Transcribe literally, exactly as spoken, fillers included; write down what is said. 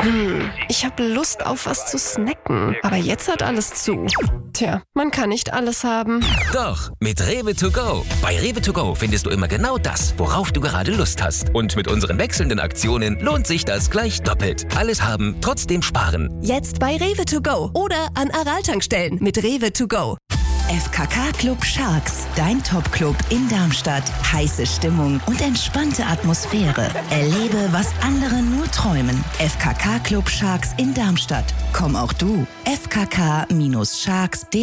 Ich habe Lust auf was zu snacken, aber jetzt hat alles zu. Tja, man kann nicht alles haben. Doch, mit Rewe to go. Bei Rewe to go findest du immer genau das, worauf du gerade Lust hast. Und mit unseren wechselnden Aktionen lohnt sich das gleich doppelt. Alles haben, trotzdem sparen. Jetzt bei Rewe to go oder an Aral-Tankstellen mit Rewe to go. F K K Club Sharks, dein Top-Club in Darmstadt. Heiße Stimmung und entspannte Atmosphäre. Erlebe, was andere nur träumen. F K K Club Sharks in Darmstadt. Komm auch du. f k k Bindestrich sharks punkt de